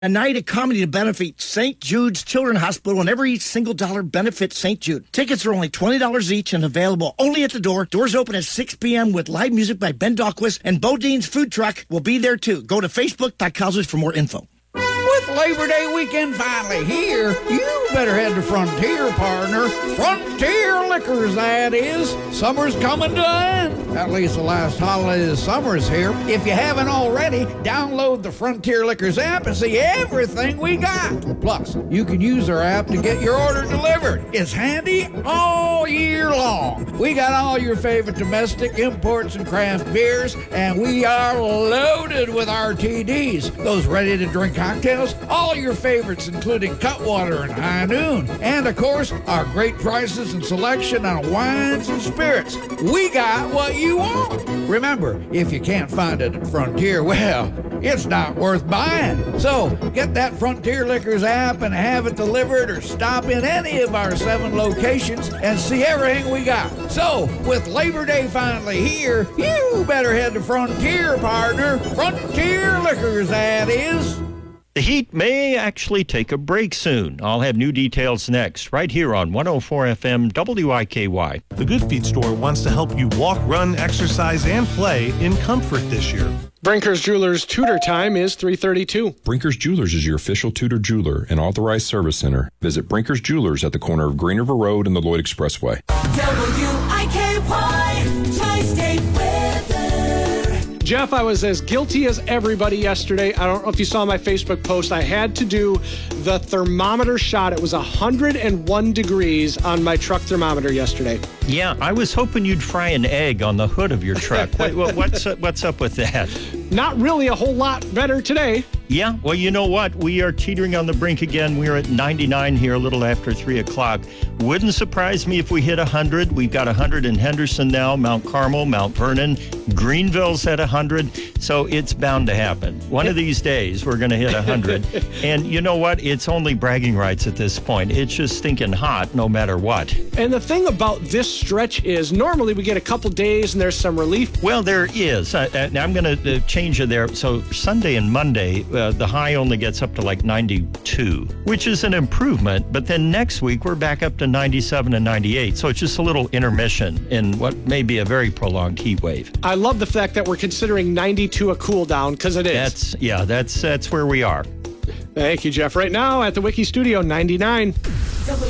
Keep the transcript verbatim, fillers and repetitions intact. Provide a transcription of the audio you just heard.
A night of comedy to benefit Saint Jude's Children's Hospital, and every single dollar benefits Saint Jude. Tickets are only twenty dollars each and available only at the door. Doors open at six p.m. with live music by Ben Dahlquist, and Bodine's food truck will be there too. Go to facebook dot com for more info. With Labor Day weekend finally here, you better head to Frontier, partner. Frontier Liquors, that is. Summer's coming to an end. At least the last holiday of the summer is here. If you haven't already, download the Frontier Liquors app and see everything we got. Plus, you can use our app to get your order delivered. It's handy all year long. We got all your favorite domestic imports and craft beers, and we are loaded with R T Ds. Those ready-to-drink cocktails, all your favorites, including Cutwater and High Noon. And, of course, our great prices and selection on wines and spirits. We got what you want. Remember, if you can't find it at Frontier, well, it's not worth buying. So, get that Frontier Liquors app and have it delivered, or stop in any of our seven locations and see everything we got. So, with Labor Day finally here, you better head to Frontier, partner. Frontier Liquors, that is. The heat may actually take a break soon. I'll have new details next, right here on one oh four F M W I K Y. The Good Feet store wants to help you walk, run, exercise, and play in comfort this year. Brinker's Jewelers Tudor time is three thirty-two. Brinker's Jewelers is your official Tudor jeweler and authorized service center. Visit Brinker's Jewelers at the corner of Green River Road and the Lloyd Expressway. W I K Y, Tri-State Weather. Jeff, I was as guilty as everybody yesterday. I don't know if you saw my Facebook post. I had to do the thermometer shot. It was one hundred one degrees on my truck thermometer yesterday. Yeah, I was hoping you'd fry an egg on the hood of your truck. what, what, what's, uh, what's up with that? Not really a whole lot better today. Yeah, well, you know what? We are teetering on the brink again. We're at ninety-nine here a little after three o'clock. Wouldn't surprise me if we hit one hundred. We've got one hundred in Henderson now, Mount Carmel, Mount Vernon. Greenville's at one hundred, so it's bound to happen. One of these days, we're going to hit one hundred. And you know what? It's only bragging rights at this point. It's just stinking hot no matter what. And the thing about this stretch is normally we get a couple days and there's some relief. Well, there is. Uh, uh, I'm going to uh, change it there. So Sunday and Monday, uh, the high only gets up to like ninety-two, which is an improvement. But then next week, we're back up to ninety-seven and ninety-eight. So it's just a little intermission in what may be a very prolonged heat wave. I love the fact that we're considering ninety-two a cool down, because it is. That's, yeah, that's, that's where we are. Thank you, Jeff. Right now at the Wiki Studio, ninety-nine.